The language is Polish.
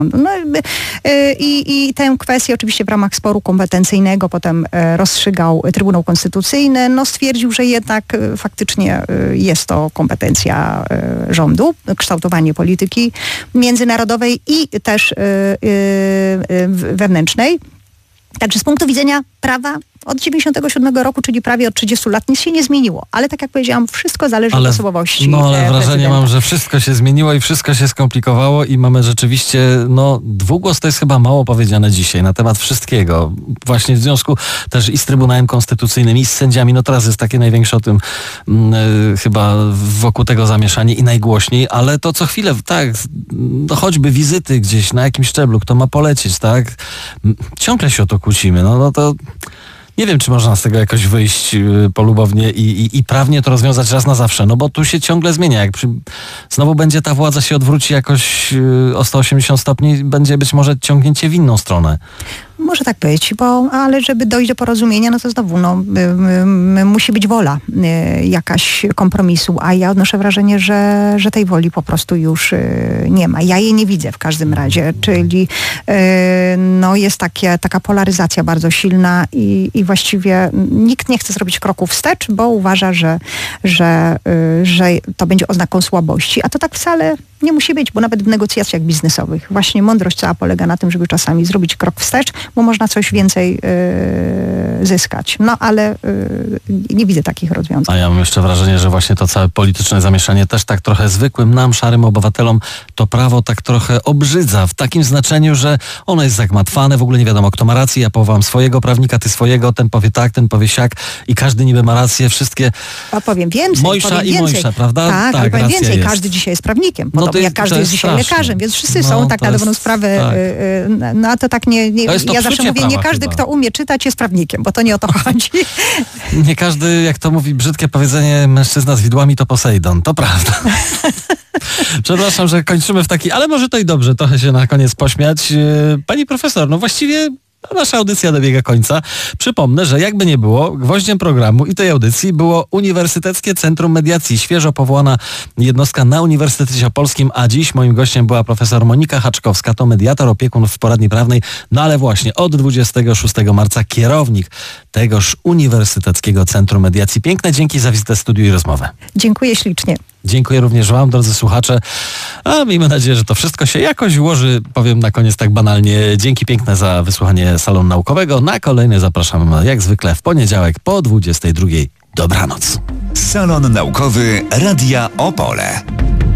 I tę kwestię oczywiście w ramach sporu kompetencyjnego potem rozstrzygał Trybunał Konstytucyjny. Stwierdził, że jednak faktycznie jest to kompetencja rządu, kształtowanie polityki międzynarodowej i też wewnętrznej. Także z punktu widzenia prawa od 97 roku, czyli prawie od 30 lat, nic się nie zmieniło. Ale tak jak powiedziałam, wszystko zależy od osobowości. Ale wrażenie mam, że wszystko się zmieniło i wszystko się skomplikowało i mamy rzeczywiście, dwugłos to jest chyba mało powiedziane dzisiaj na temat wszystkiego. Właśnie w związku też i z Trybunałem Konstytucyjnym, i z sędziami. Teraz jest takie największe o tym chyba wokół tego zamieszanie i najgłośniej, ale to co chwilę, tak, choćby wizyty gdzieś na jakimś szczeblu, kto ma polecieć, tak? Ciągle się o to kłócimy. To nie wiem, czy można z tego jakoś wyjść polubownie i prawnie to rozwiązać raz na zawsze, bo tu się ciągle zmienia. Jak znowu będzie ta władza się odwróci jakoś o 180 stopni, będzie być może ciągnięcie w inną stronę. Może tak być, ale żeby dojść do porozumienia, to znowu musi być wola jakaś kompromisu, a ja odnoszę wrażenie, że tej woli po prostu już nie ma. Ja jej nie widzę w każdym razie, czyli jest taka polaryzacja bardzo silna i właściwie nikt nie chce zrobić kroku wstecz, bo uważa, że to będzie oznaką słabości, a to tak wcale nie musi być, bo nawet w negocjacjach biznesowych właśnie mądrość cała polega na tym, żeby czasami zrobić krok wstecz, bo można coś więcej zyskać. Ale nie widzę takich rozwiązań. A ja mam jeszcze wrażenie, że właśnie to całe polityczne zamieszanie też tak trochę zwykłym nam, szarym obywatelom, to prawo tak trochę obrzydza w takim znaczeniu, że ono jest zagmatwane, w ogóle nie wiadomo, kto ma rację. Ja powołam swojego prawnika, ty swojego, ten powie tak, ten powie siak i każdy niby ma rację, wszystkie... A powiem więcej. Mojsza, prawda? Tak, ale powiem więcej, jest. Każdy dzisiaj jest prawnikiem. Jak każdy jest dzisiaj lekarzem, więc wszyscy są tak na dobrą sprawę. Tak. A to tak nie ja zawsze mówię, nie każdy, kto umie czytać, jest prawnikiem, bo to nie o to chodzi. Nie każdy, jak to mówi brzydkie powiedzenie, mężczyzna z widłami to Posejdon. To prawda. Przepraszam, że kończymy w taki, ale może to i dobrze, trochę się na koniec pośmiać. Pani profesor, właściwie nasza audycja dobiega końca. Przypomnę, że jakby nie było, gwoździem programu i tej audycji było Uniwersyteckie Centrum Mediacji, świeżo powołana jednostka na Uniwersytecie Opolskim, a dziś moim gościem była profesor Monika Haczkowska, to mediator, opiekun w poradni prawnej, ale właśnie od 26 marca kierownik tegoż Uniwersyteckiego Centrum Mediacji. Piękne dzięki za wizytę w studiu i rozmowę. Dziękuję ślicznie. Dziękuję również wam, drodzy słuchacze. A miejmy nadzieję, że to wszystko się jakoś ułoży. Powiem na koniec tak banalnie. Dzięki piękne za wysłuchanie Salonu Naukowego. Na kolejny zapraszam jak zwykle w poniedziałek po 22:00. Dobranoc. Salon Naukowy Radia Opole.